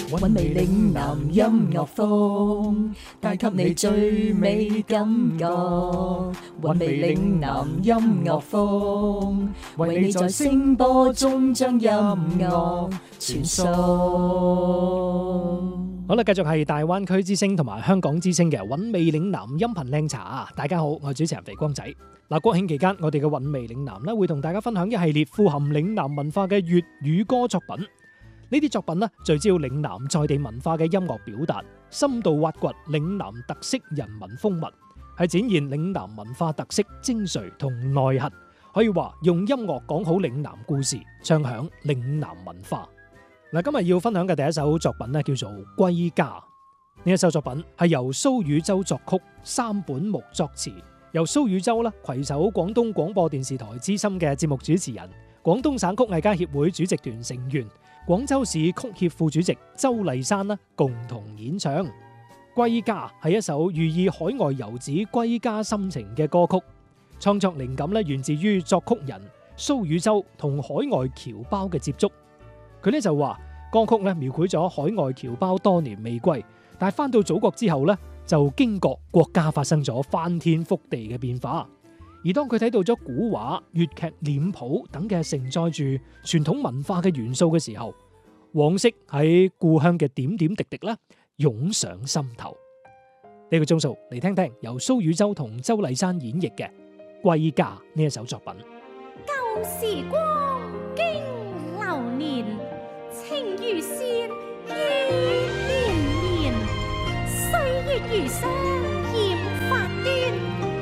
韻味嶺南音樂風，帶給你最美感覺。韻味嶺南音樂風，為你在聲波中將音樂傳送。 好啦，繼續係大灣區之聲同埋香港之聲嘅韻味嶺南音頻靚茶。大家好，我係主持人肥光仔。嗱，國慶期間我哋嘅韻味嶺南咧會同大家分享一系列富含嶺南文化嘅粵語歌作品。呢啲作品咧聚焦嶺南在地文化嘅音樂表達，深度挖掘嶺南特色人文風物，係展現嶺南文化特色精髓同內涵。可以話用音樂講好嶺南故事，唱響嶺南文化。嗱，今日要分享嘅第一首作品咧叫做《歸家》。呢一首作品係由蘇宇洲作曲，三本木作詞，由蘇宇洲咧攜手廣東廣播電視台資深嘅節目主持人、廣東省曲藝家協會主席團成員、廣州市曲協副主席周麗珊共同演唱。《歸家》係一首寓意海外遊子歸家心情嘅歌曲，創作靈感源自於作曲人蘇宇洲同海外僑胞嘅接觸。佢就話歌曲描繪咗海外僑胞多年未歸，但係翻到祖國之後就驚覺國家發生咗翻天覆地嘅變化。而當佢睇到咗古畫、粵劇、臉譜等嘅承載住傳統文化嘅元素嘅時候，往昔喺故鄉嘅點點滴滴湧上心頭。呢個鐘數嚟聽聽由蘇宇洲同周麗珊演繹嘅《歸家》呢一首作品。 舊時光經流年，情如線，意綿綿，歲月如梭。